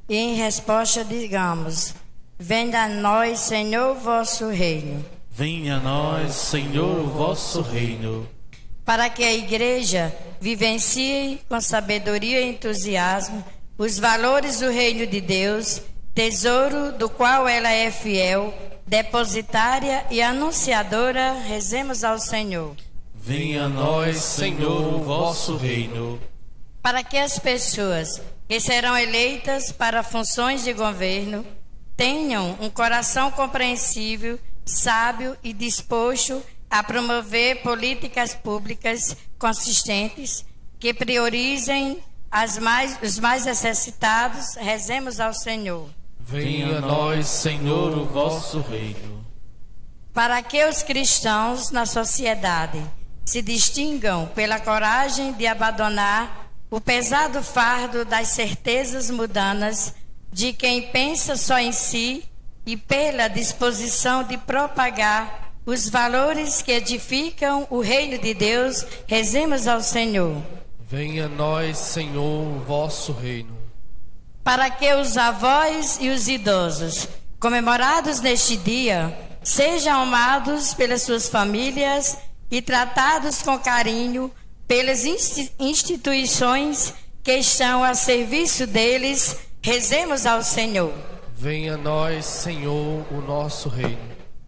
E em resposta digamos: venha a nós, Senhor, o vosso reino. Venha a nós, Senhor, o vosso reino. Para que a Igreja vivencie com sabedoria e entusiasmo os valores do reino de Deus, tesouro do qual ela é fiel, depositária e anunciadora, rezemos ao Senhor. Venha a nós, Senhor, o vosso reino. Para que as pessoas que serão eleitas para funções de governo tenham um coração compreensível, sábio e disposto a promover políticas públicas consistentes que priorizem os mais necessitados, rezemos ao Senhor. Venha a nós, Senhor, o vosso reino. Para que os cristãos na sociedade se distingam pela coragem de abandonar o pesado fardo das certezas mundanas de quem pensa só em si e pela disposição de propagar os valores que edificam o reino de Deus, rezemos ao Senhor. Venha a nós, Senhor, o vosso reino. Para que os avós e os idosos, comemorados neste dia, sejam amados pelas suas famílias e tratados com carinho pelas instituições que estão a serviço deles, rezemos ao Senhor. Venha a nós, Senhor, o nosso reino.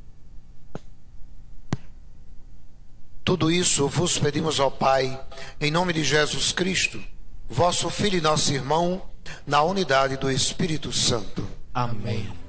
Tudo isso vos pedimos ao Pai, em nome de Jesus Cristo, vosso Filho e nosso irmão, na unidade do Espírito Santo. Amém.